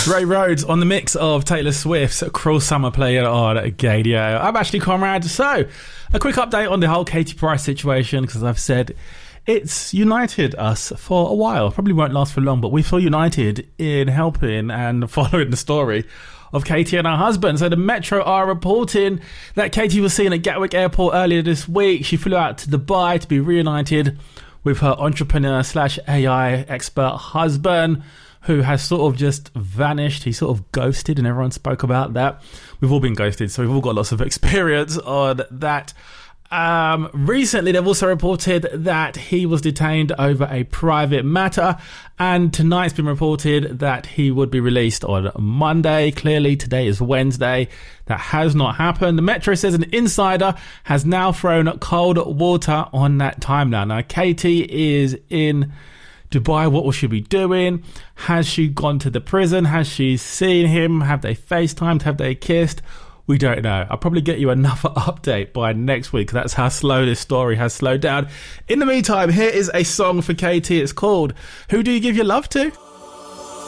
Ray Rhodes on the mix of Taylor Swift's Cruel Summer playing on Gadio. I'm Ashley Conrad. So, a quick update on the whole Katie Price situation, because as I've said, it's united us for a while. Probably won't last for long, but we feel united in helping and following the story of Katie and her husband. So the Metro are reporting that Katie was seen at Gatwick Airport earlier this week. She flew out to Dubai to be reunited with her entrepreneur / AI expert husband, who has sort of just vanished. He sort of ghosted, and everyone spoke about that. We've all been ghosted, so we've all got lots of experience on that. Recently, they've also reported that he was detained over a private matter, and tonight's been reported that he would be released on Monday. Clearly, today is Wednesday. That has not happened. The Metro says an insider has now thrown cold water on that timeline. Now, Katie is in Dubai. What will she be doing? Has she gone to the prison? Has she seen him? Have they FaceTimed? Have they kissed? We don't know. I'll probably get you another update by next week. That's how slow this story has slowed down. In the meantime, here is a song for Katie. It's called Who Do You Give Your Love To?